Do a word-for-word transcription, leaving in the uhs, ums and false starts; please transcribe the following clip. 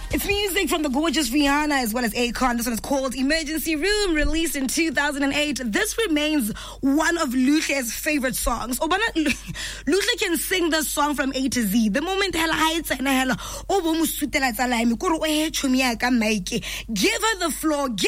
It's music from the gorgeous Rihanna as well as Akon. This one is called Emergency Room, released in two thousand eight. This remains one of Luhle's favorite songs. Obana Luhle can sing this song from A to Z. The moment hela heights and hela, give her the floor.